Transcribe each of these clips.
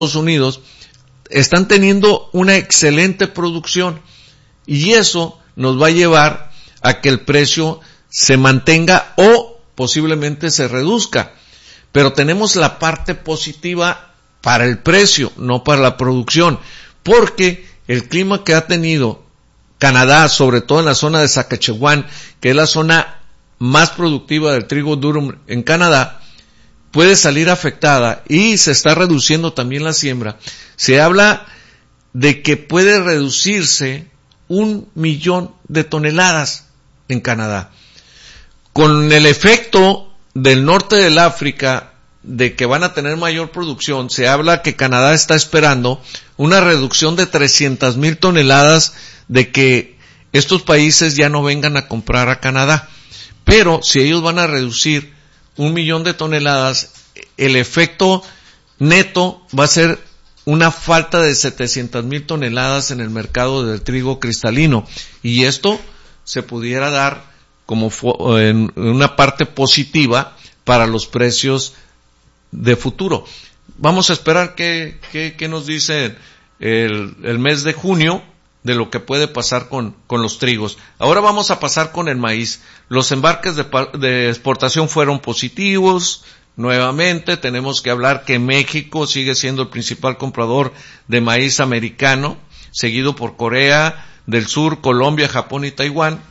Unidos están teniendo una excelente producción y eso nos va a llevar a que el precio se mantenga o posiblemente se reduzca. Pero tenemos la parte positiva para el precio, no para la producción, porque el clima que ha tenido Canadá, sobre todo en la zona de Saskatchewan, que es la zona más productiva del trigo durum en Canadá, puede salir afectada y se está reduciendo también la siembra. Se habla de que puede reducirse 1 millón de toneladas en Canadá. Con el efecto del norte del África de que van a tener mayor producción, se habla que Canadá está esperando una reducción de 300,000 toneladas de que estos países ya no vengan a comprar a Canadá. Pero si ellos van a reducir 1 millón de toneladas, el efecto neto va a ser una falta de 700,000 toneladas en el mercado del trigo cristalino. Y esto se pudiera dar como en una parte positiva para los precios de futuro. Vamos a esperar qué nos dice el mes de junio de lo que puede pasar con los trigos. Ahora vamos a pasar con el maíz. Los embarques de exportación fueron positivos. Nuevamente tenemos que hablar que México sigue siendo el principal comprador de maíz americano, seguido por Corea del Sur, Colombia, Japón y Taiwán.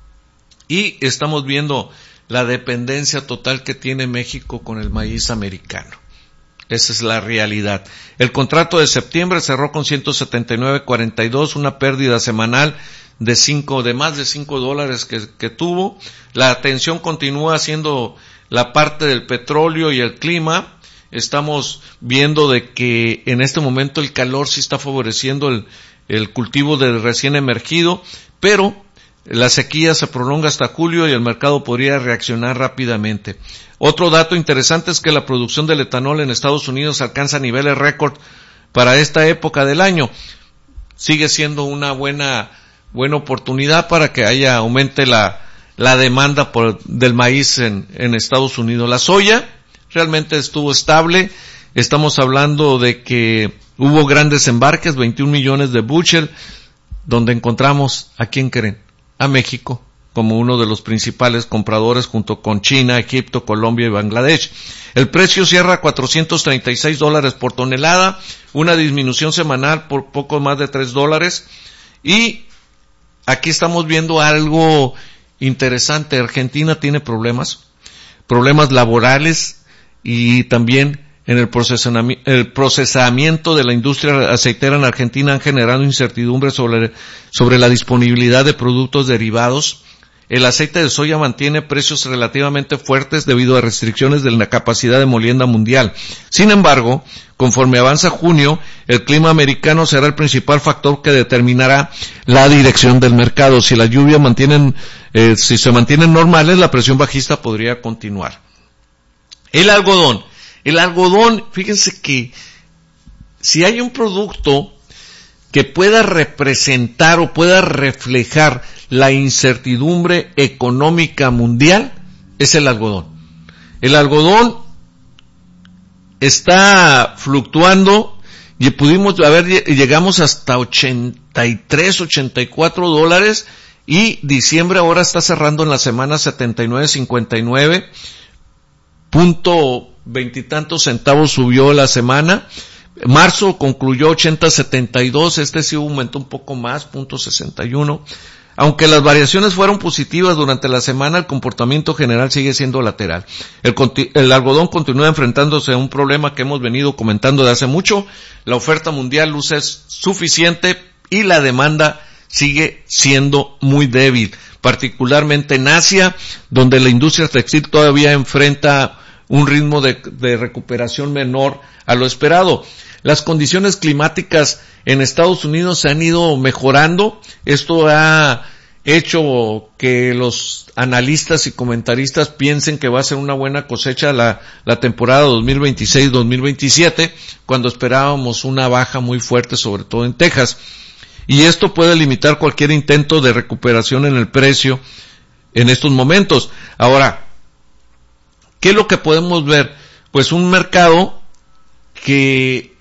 Y estamos viendo la dependencia total que tiene México con el maíz americano. Esa es la realidad. El contrato de septiembre cerró con 179.42, una pérdida semanal de más de $5 que tuvo. La atención continúa siendo la parte del petróleo y el clima. Estamos viendo de que en este momento el calor sí está favoreciendo el cultivo del recién emergido, pero la sequía se prolonga hasta julio y el mercado podría reaccionar rápidamente. Otro dato interesante es que la producción del etanol en Estados Unidos alcanza niveles récord para esta época del año. Sigue siendo una buena oportunidad para que aumente la demanda del maíz en Estados Unidos. La soya realmente estuvo estable. Estamos hablando de que hubo grandes embarques, 21 millones de bushel, donde encontramos, ¿a quién creen? A México como uno de los principales compradores junto con China, Egipto, Colombia y Bangladesh. El precio cierra a $436 por tonelada, una disminución semanal por poco más de $3. Y aquí estamos viendo algo interesante. Argentina tiene problemas laborales y también en el procesamiento de la industria aceitera en Argentina han generado incertidumbre sobre la disponibilidad de productos derivados. El aceite de soya mantiene precios relativamente fuertes debido a restricciones de la capacidad de molienda mundial. Sin embargo, conforme avanza junio, el clima americano será el principal factor que determinará la dirección del mercado. Si las lluvias si se mantienen normales, la presión bajista podría continuar. El algodón, fíjense que si hay un producto que pueda representar o pueda reflejar la incertidumbre económica mundial, es el algodón. El algodón está fluctuando y llegamos hasta 83, $84 y diciembre ahora está cerrando en la semana 79.59, punto veintitantos centavos subió la semana. Marzo concluyó 80.72, sí aumentó un poco más, .61. Aunque las variaciones fueron positivas durante la semana, el comportamiento general sigue siendo lateral. El algodón continúa enfrentándose a un problema que hemos venido comentando de hace mucho. La oferta mundial luce suficiente y la demanda sigue siendo muy débil, particularmente en Asia, donde la industria textil todavía enfrenta un ritmo de recuperación menor a lo esperado. Las condiciones climáticas en Estados Unidos se han ido mejorando. Esto ha hecho que los analistas y comentaristas piensen que va a ser una buena cosecha la temporada 2026-2027, cuando esperábamos una baja muy fuerte, sobre todo en Texas. Y esto puede limitar cualquier intento de recuperación en el precio en estos momentos. Ahora, ¿qué es lo que podemos ver? Pues un mercado que